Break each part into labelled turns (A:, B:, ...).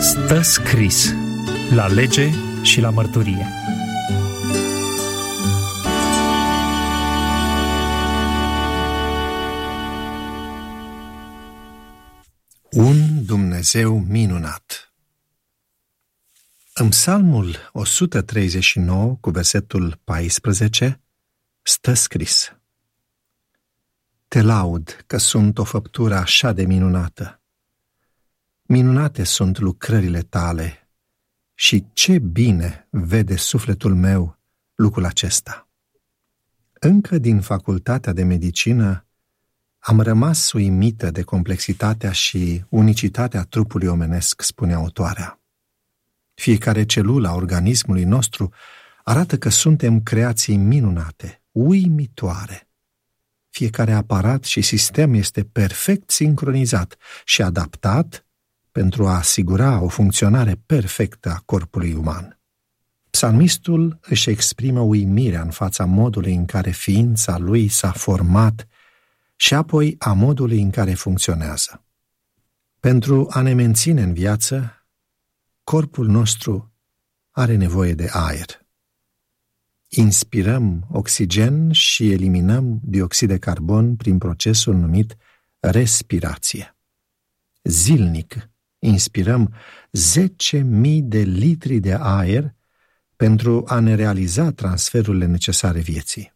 A: Stă scris la lege și la mărturie.
B: Un Dumnezeu minunat. În Psalmul 139, cu versetul 14, stă scris: Te laud că sunt o făptură așa de minunată. Minunate sunt lucrările tale și ce bine vede sufletul meu lucrul acesta. Încă din facultatea de medicină am rămas uimită de complexitatea și unicitatea trupului omenesc, spune autoarea. Fiecare celulă a organismului nostru arată că suntem creații minunate, uimitoare. Fiecare aparat și sistem este perfect sincronizat și adaptat pentru a asigura o funcționare perfectă a corpului uman. Psalmistul își exprimă uimirea în fața modului în care ființa lui s-a format și apoi a modului în care funcționează. Pentru a ne menține în viață, corpul nostru are nevoie de aer. Inspirăm oxigen și eliminăm dioxid de carbon prin procesul numit respirație. Zilnic inspirăm 10.000 de litri de aer pentru a ne realiza transferurile necesare vieții.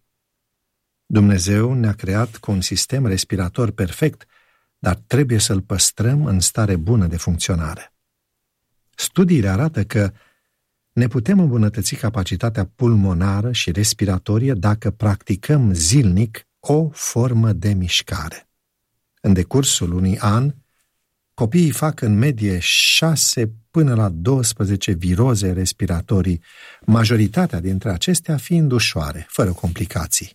B: Dumnezeu ne-a creat cu un sistem respirator perfect, dar trebuie să-l păstrăm în stare bună de funcționare. Studiile arată că ne putem îmbunătăți capacitatea pulmonară și respiratorie dacă practicăm zilnic o formă de mișcare. În decursul unui an, copiii fac în medie 6 până la 12 viroze respiratorii, majoritatea dintre acestea fiind ușoare, fără complicații.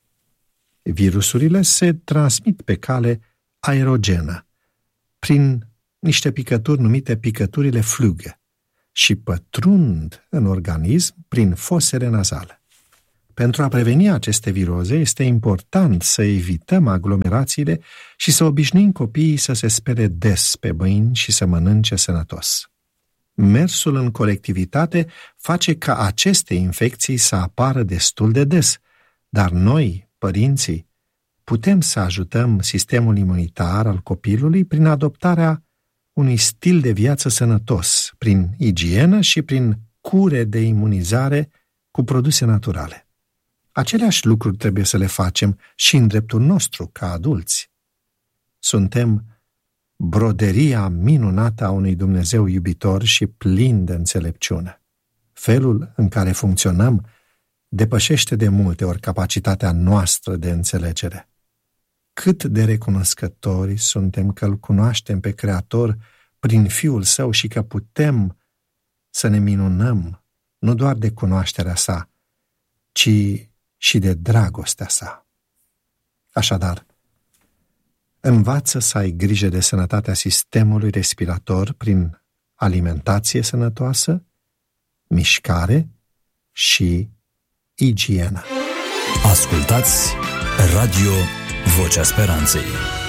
B: Virusurile se transmit pe cale aerogenă, prin niște picături numite picăturile Flügge și pătrund în organism prin fosele nazale. Pentru a preveni aceste viroze, este important să evităm aglomerațiile și să obișnuim copiii să se spele des pe mâini și să mănânce sănătos. Mersul în colectivitate face ca aceste infecții să apară destul de des, dar noi, părinții, putem să ajutăm sistemul imunitar al copilului prin adoptarea unui stil de viață sănătos, prin igienă și prin cure de imunizare cu produse naturale. Aceleași lucruri trebuie să le facem și în dreptul nostru, ca adulți. Suntem broderia minunată a unui Dumnezeu iubitor și plin de înțelepciune. Felul în care funcționăm depășește de multe ori capacitatea noastră de înțelegere. Cât de recunoscători suntem că îl cunoaștem pe Creator prin Fiul Său și că putem să ne minunăm nu doar de cunoașterea sa, ci și de dragostea sa. Așadar, învață să ai grijă de sănătatea sistemului respirator prin alimentație sănătoasă, mișcare și igienă.
C: Ascultați Radio Vocea Speranței.